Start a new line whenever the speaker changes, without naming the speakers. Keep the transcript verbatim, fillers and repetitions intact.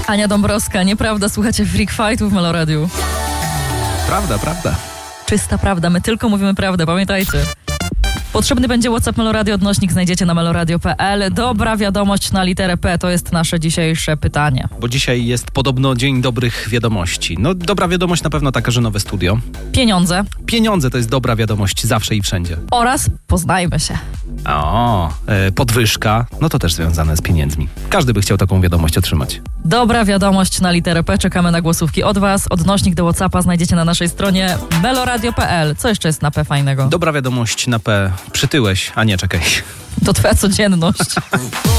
Ania Dąbrowska, nieprawda, słuchacie Freak Fightu w Meloradiu.
Prawda, prawda.
Czysta prawda, my tylko mówimy prawdę, pamiętajcie. Potrzebny będzie WhatsApp Meloradio, odnośnik znajdziecie na meloradio kropka p l. Dobra wiadomość na literę P, to jest nasze dzisiejsze pytanie.
Bo dzisiaj jest podobno dzień dobrych wiadomości. No dobra wiadomość na pewno taka, że nowe studio.
Pieniądze.
Pieniądze to jest dobra wiadomość zawsze i wszędzie.
Oraz poznajmy się.
O, e, podwyżka, no to też związane z pieniędzmi. Każdy by chciał taką wiadomość otrzymać.
Dobra wiadomość na literę P, czekamy na głosówki od was. Odnośnik do WhatsAppa znajdziecie na naszej stronie meloradio kropka p l. Co jeszcze jest na P fajnego?
Dobra wiadomość na P. Przytyłeś, a nie czekaj.
To twoja codzienność.